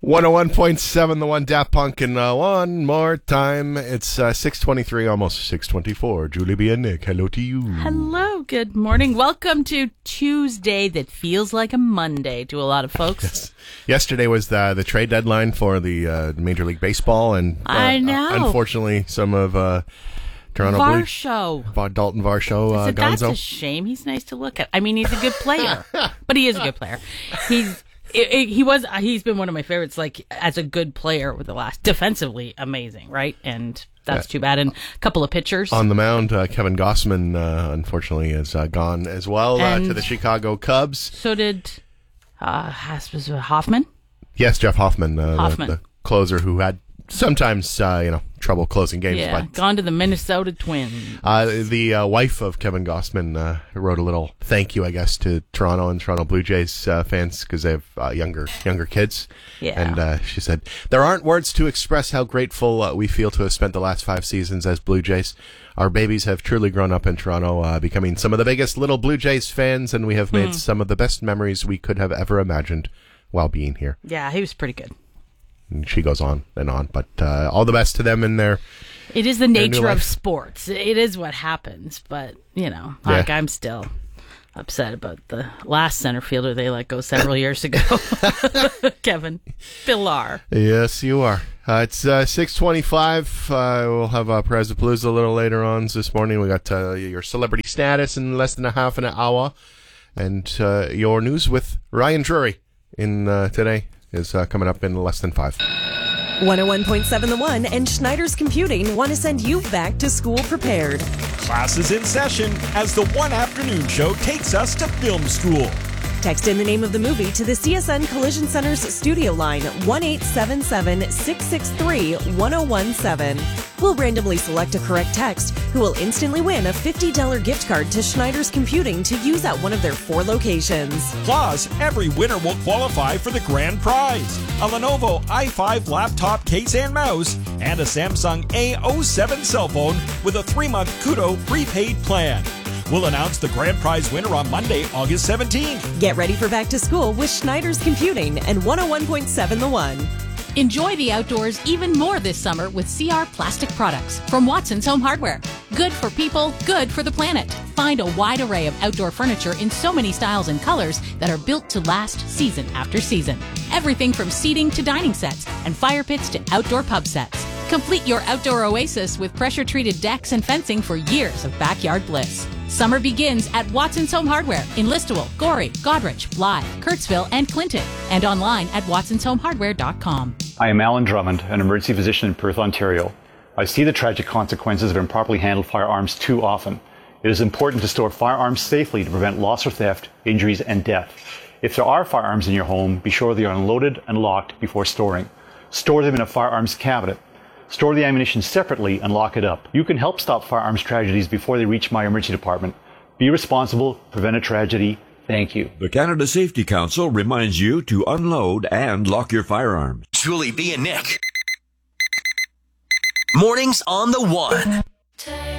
101.7, the one Daft Punk, and one more time. It's 6:23, almost 6:24. Julie B. and Nick, hello to you. Hello, good morning. Welcome to Tuesday that feels like a Monday to a lot of folks. Yes. Yesterday was the trade deadline for the Major League Baseball, and I know. Unfortunately, some of Toronto Varsho. Dalton Varsho, That's Gonzo. a shame. He's nice to look at. I mean, he's a good player, but he is a good player. He's been one of my favorites, like, as a good player with the last, defensively amazing, right? And that's too bad. And a couple of pitchers. On the mound, Kevin Gossman, unfortunately, is gone as well to the Chicago Cubs. So did Hoffman? Yes, Jeff Hoffman, the closer who had sometimes, trouble closing games. Yeah, but gone to the Minnesota Twins. The wife of Kevin Gossman wrote a little thank you, I guess, to Toronto and Toronto Blue Jays fans because they have younger kids. Yeah. And she said, "There aren't words to express how grateful we feel to have spent the last 5 seasons as Blue Jays. Our babies have truly grown up in Toronto, becoming some of the biggest little Blue Jays fans, and we have made some of the best memories we could have ever imagined while being here." Yeah, he was pretty good. And she goes on and on, but all the best to them in their. It is the nature of sports. It is what happens, but I'm still upset about the last center fielder they let go several years ago, Kevin Pillar. Yes, you are. It's 6:25. We'll have Prezapalooza a little later on this morning. We got your celebrity status in less than a half an hour, and your news with Ryan Drury in today is coming up in less than 5. 101.7 The One and Schneider's Computing want to send you back to school prepared. Class is in session as the One Afternoon Show takes us to film school. Text in the name of the movie to the CSN Collision Center's studio line 1-877-663-1017. We'll randomly select a correct text who will instantly win a $50 gift card to Schneider's Computing to use at one of their 4 locations. Plus, every winner will qualify for the grand prize, a Lenovo i5 laptop case and mouse, and a Samsung A07 cell phone with a 3-month Kudo prepaid plan. We'll announce the grand prize winner on Monday, August 17th. Get ready for back to school with Schneider's Computing and 101.7 The One. Enjoy the outdoors even more this summer with CR Plastic Products from Watson's Home Hardware. Good for people, good for the planet. Find a wide array of outdoor furniture in so many styles and colors that are built to last season after season. Everything from seating to dining sets and fire pits to outdoor pub sets. Complete your outdoor oasis with pressure-treated decks and fencing for years of backyard bliss. Summer begins at Watson's Home Hardware in Listowel, Gorey, Goderich, Blythe, Kurtzville, and Clinton, and online at watsonshomehardware.com. I am Alan Drummond, an emergency physician in Perth, Ontario. I see the tragic consequences of improperly handled firearms too often. It is important to store firearms safely to prevent loss or theft, injuries, and death. If there are firearms in your home, be sure they are unloaded and locked before storing. Store them in a firearms cabinet. Store the ammunition separately and lock it up. You can help stop firearms tragedies before they reach my emergency department. Be responsible, prevent a tragedy. Thank you. The Canada Safety Council reminds you to unload and lock your firearms. Julie B. and Nick. Mornings on the One.